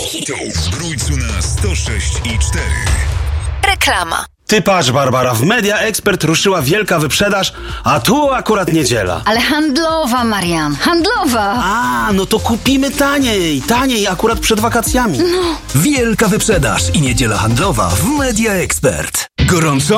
W Trójcu na 106,4. Reklama. Ty patrz, Barbara, w Media Expert ruszyła wielka wyprzedaż, a tu akurat niedziela. Ale handlowa, Marian, handlowa. A, no to kupimy taniej akurat przed wakacjami. Wielka wyprzedaż i niedziela handlowa w Media Expert. Gorąco?